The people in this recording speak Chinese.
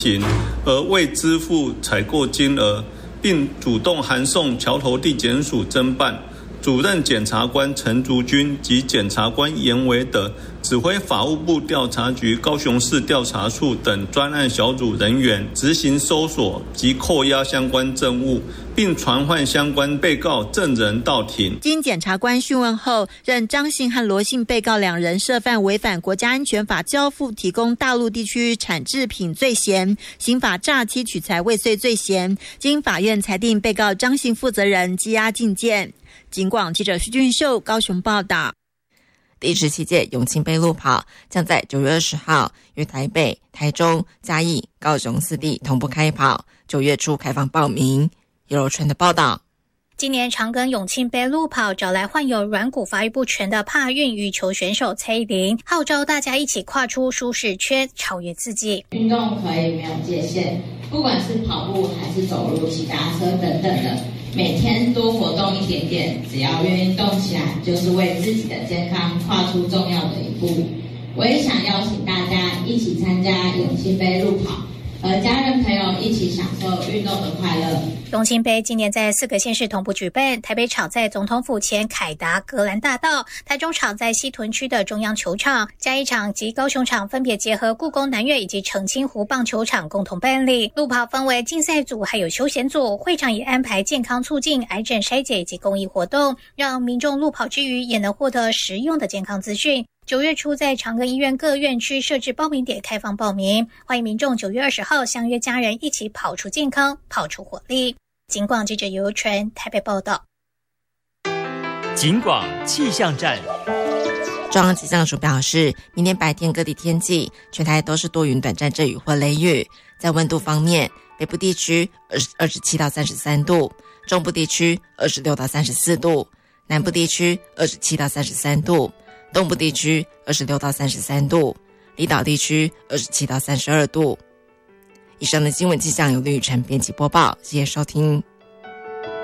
而未支付采购金额，并主动函送桥头地检署侦办。主任检察官陈竹君及检察官严维德指挥法务部调查局高雄市调查处等专案小组人员执行搜索及扣押相关证物，并传唤相关被告证人到庭。 经检察官讯问后，认张姓和罗姓被告两人涉犯违反国家安全法交付提供大陆地区产制品罪嫌，刑法诈欺取财未遂罪嫌，经法院裁定被告张姓负责人羁押禁见。警广记者徐俊秀高雄报道。 第17届永庆杯路跑将在9月20号于台北、台中、嘉义、高雄4地同步开跑，9月初开放报名。叶柔春的报道。 今年长庚永庆杯路跑找来患有软骨发育不全的帕运羽球选手蔡依林，号召大家一起跨出舒适圈，超越自己。 运动可以没有界限，不管是跑步还是走路、骑单车等等的，每天多活动一点点，只要愿意动起来，就是为自己的健康跨出重要的一步。我也想邀请大家一起参加永庆杯路跑，和家人朋友一起享受运动的快乐。 永庆杯今年在4个县市同步举办，台北场在总统府前凯达格兰大道，台中场在西屯区的中央球场，嘉义场及高雄场分别结合故宫南院以及澄清湖棒球场共同办理。路跑分为竞赛组还有休闲组，会场也安排健康促进、癌症筛检以及公益活动，让民众路跑之余也能获得实用的健康资讯。9月初在长庚医院各院区设置报名点开放报名，欢迎民众9月20号相约家人一起跑出健康，跑出活力。警广记者游纯台北报道。 警广气象站。 中央气象署表示，明天白天各地天气全台都是多云短暂阵雨或雷雨。在温度方面，北部地区27到33度，中部地区26到34度，南部地区27到33度，东部地区26到33度，离岛地区27到32度。以上的新闻气象由吕宇辰编辑播报，谢谢收听。